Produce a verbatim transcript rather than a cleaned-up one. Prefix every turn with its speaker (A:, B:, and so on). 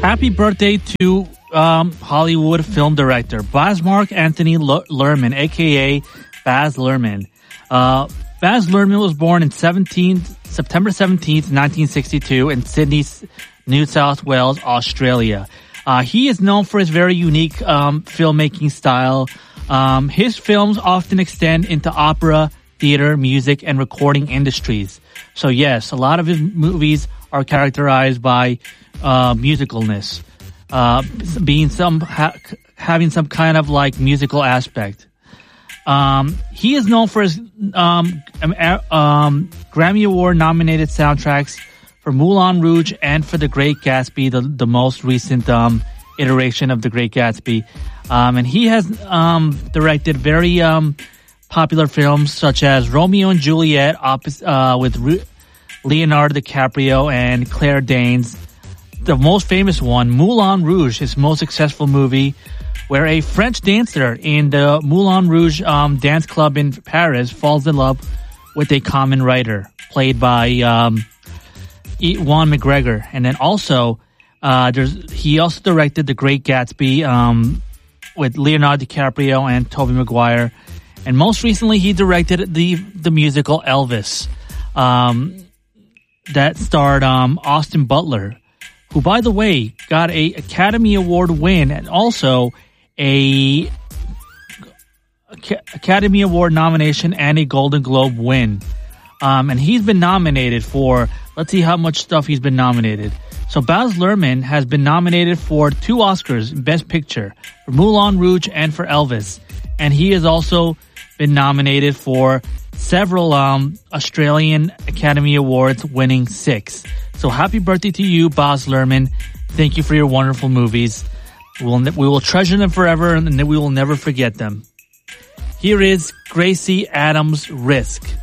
A: Happy birthday to um, Hollywood film director Baz Mark Anthony L- Luhrmann, a k a. Baz Luhrmann. Uh, Baz Luhrmann was born in September seventeenth, nineteen sixty-two in Sydney, New South Wales, Australia. Uh, he is known for his very unique um, filmmaking style. Um, his films often extend into opera, theater, music, and recording industries. So yes, a lot of his movies are characterized by uh, musicalness, uh, being some ha- having some kind of like musical aspect. Um, he is known for his um, um, Grammy Award nominated soundtracks for Moulin Rouge and for The Great Gatsby, the the most recent um, iteration of The Great Gatsby. Um, and he has um, directed very um, popular films such as Romeo and Juliet opposite, uh, with Re- Leonardo DiCaprio and Claire Danes. The most famous one, Moulin Rouge, his most successful movie, where a French dancer in the Moulin Rouge um, dance club in Paris falls in love with a common writer, played by um, Ewan McGregor. And then also, uh, there's he also directed The Great Gatsby um, with Leonardo DiCaprio and Tobey Maguire. And most recently, he directed the the musical Elvis, um, that starred um, Austin Butler, who, by the way, got a Academy Award win and also a Academy Award nomination and a Golden Globe win. Um, and he's been nominated for, let's see how much stuff he's been nominated. So Baz Luhrmann has been nominated for two Oscars, Best Picture, for Moulin Rouge and for Elvis. And he has also been nominated for several um, Australian Academy Awards, winning six. So happy birthday to you, Baz Luhrmann. Thank you for your wonderful movies. We will, we will treasure them forever, and we will never forget them. Here is Gracie Adams' Risk.